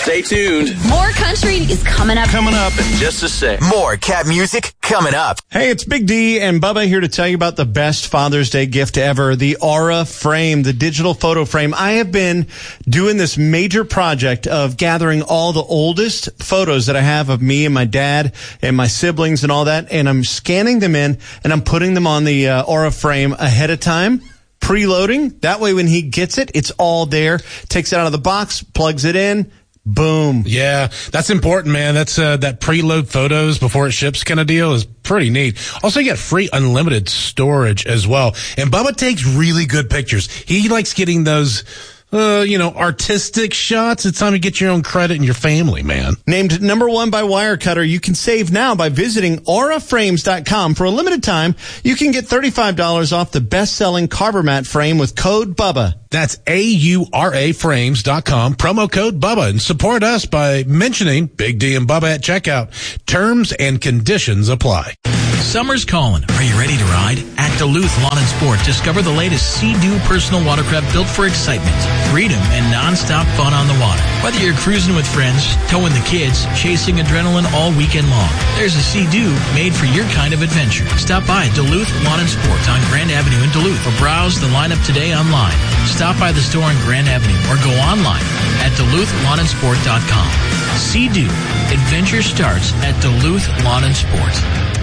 Stay tuned. More country is coming up. Coming up in just a sec. More cat music coming up. Hey, it's Big D and Bubba here to tell you about the best Father's Day gift ever, the Aura Frame, the digital photo frame. I have been doing this major project of gathering all the oldest photos that I have of me and my dad and my siblings and all that, and I'm scanning them in and I'm putting them on the Aura Frame ahead of time. Preloading. That way when he gets it, it's all there. Takes it out of the box, plugs it in. Boom. Yeah, that's important, man. That's that preload photos before it ships kind of deal is pretty neat. Also, you get free unlimited storage as well. And Bubba takes really good pictures. He likes getting those artistic shots. It's time to get your own credit and your family, man. Named number 1 by Wirecutter, you can save now by visiting auraframes.com. For a limited time, you can get $35 off the best-selling Carbomat frame with code BUBBA. That's AURAFrames.com, promo code BUBBA, and support us by mentioning Big D and Bubba at checkout. Terms and conditions apply. Summer's calling. Are you ready to ride? At Duluth Lawn & Sport, discover the latest Sea-Doo personal watercraft built for excitement, freedom, and non-stop fun on the water. Whether you're cruising with friends, towing the kids, chasing adrenaline all weekend long, there's a Sea-Doo made for your kind of adventure. Stop by Duluth Lawn & Sport on Grand Avenue in Duluth or browse the lineup today online. Stop by the store on Grand Avenue or go online at DuluthLawnandSport.com. Sea-Doo. Adventure starts at Duluth Lawn & Sport.